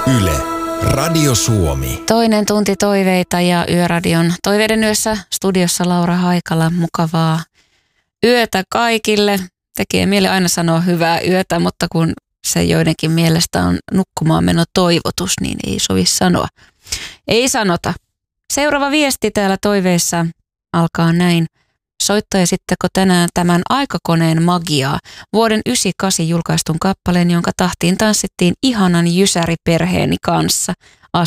Yle, Radio Suomi. Toinen tunti toiveita ja Yöradion Toiveiden yössä studiossa Laura Haikala. Mukavaa yötä kaikille. Tekee mieli aina sanoa hyvää yötä, mutta kun se joidenkin mielestä on nukkumaan meno toivotus, niin ei sovi sanoa. Ei sanota. Seuraava viesti täällä toiveissa alkaa näin. Soittaisitteko tänään tämän Aikakoneen magiaa, vuoden 1998 julkaistun kappaleen, jonka tahtiin tanssittiin ihanan jysäriperheeni kanssa.